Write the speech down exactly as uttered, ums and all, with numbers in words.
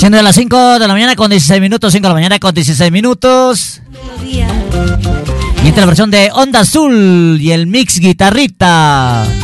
Siendo de las cinco de la mañana con dieciséis minutos, cinco de la mañana con dieciséis minutos. Y esta es la versión de Onda Azul y el mix guitarrita.